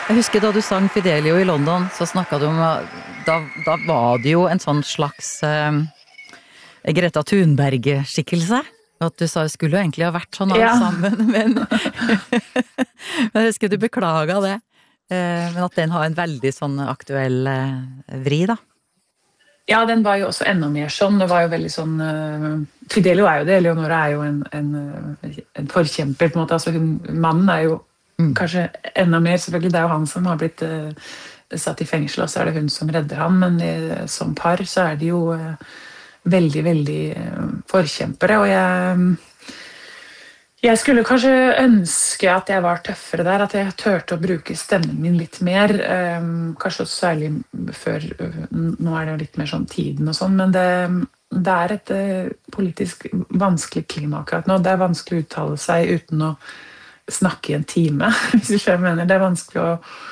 Jeg husker da du sang Fidelio i London, så snakket du om, da var det jo en sånn slags Greta Thunberg-skikkelse. At du sa, skulle jo egentlig ha vært sånn alle sammen, men jeg husker du beklaget det. Men at den har en veldig sånn aktuell vri, da. Ja, den var jo også enda mer sånn. Det var jo veldig sånn Fidelio er jo det, Leonora er jo en forkjemper, på en måte. Altså, mannen er jo kanskje enda mer, selvfølgelig. Det er jo han som har blitt satt i fengsel, og så er det hun som redder ham. Men som par så er de jo veldig, veldig forkjempere. Og jeg skulle kanskje ønske at jeg var tøffere der, at jeg tørte å bruke stemmen min litt mer. Kanskje også særlig før, nå er det jo litt mer sånn tiden og sånn, men det er et politisk vanskelig klima akkurat nå. Det er vanskelig å uttale seg uten å snakke i en time, hvis du skjønner hva jeg mener. Det er vanskelig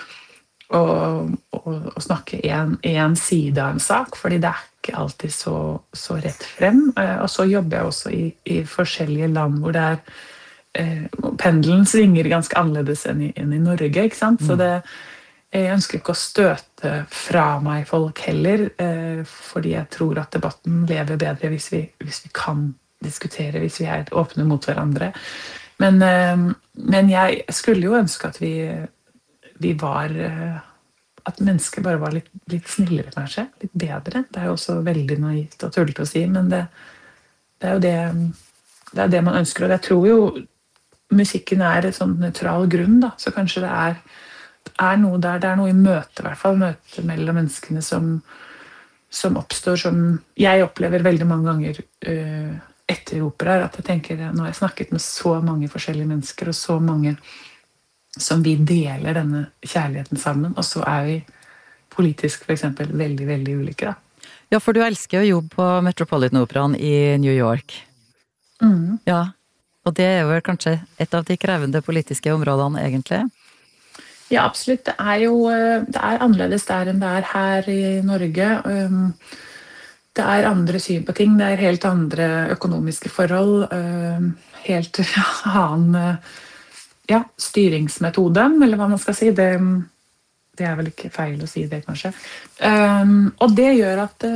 å snakke en side av en sak, fordi det er ikke alltid så rett frem. Og så jobber jeg også i forskjellige land hvor det er pendelen svinger ganske annerledes enn i Norge, ikke sant? Så jeg ønsker ikke å støte fra meg folk heller, fordi jeg tror at debatten lever bedre hvis vi kan diskutere, hvis vi er åpne mot hverandre. Men jeg skulle jo ønske at vi var at mennesker bare var litt snillere, kanskje, litt bedre. Det er jo også veldig naivt og tullete å si, men det er jo det man ønsker, og jeg tror jo musikken er et sånn nøytral grunn, da, så kanskje det er noe der, det er noe i møte, i hvert fall møte mellom menneskene som oppstår, som jeg opplever veldig mange ganger etter opera, at jeg tenker, nå har jeg snakket med så mange forskjellige mennesker, og så mange som vi deler denne kjærligheten sammen, og så er vi politisk for eksempel veldig, veldig ulike, da. Ja, for du elsker jo jobb på Metropolitan-operaen i New York. Ja, og det er jo kanskje et av de krevende politiske områdene, egentlig? Ja, absolutt. Det er annerledes der enn det er her i Norge. Det er andre syn på ting, det er helt andre økonomiske forhold, helt annen styringsmetode, eller hva man skal si. Det er vel ikke feil å si det, kanskje. Og det gjør at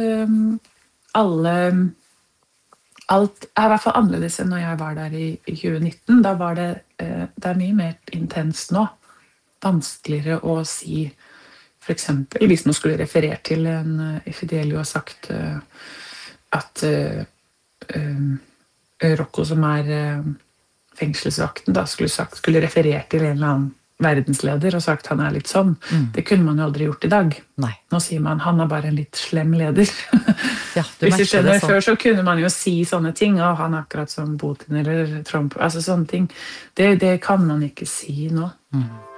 alt er i hvert fall annerledes enn når jeg var der i 2019. Da var det er mye mer intenst nå. Vanskeligere å si, for eksempel, hvis man skulle referere til en Fidelio har sagt at Rocco, som er fengselsvakten, da skulle referere til en eller annen verdensleder og sagt han er litt sånn. Det kunne man jo aldri gjort i dag. Nei. Nå sier man han er bare en litt slem leder. Ja, hvis du skjønner, før så kunne man jo si sånne ting, og han er akkurat som Putin eller Trump, altså sånne ting. Det kan man ikke si nå.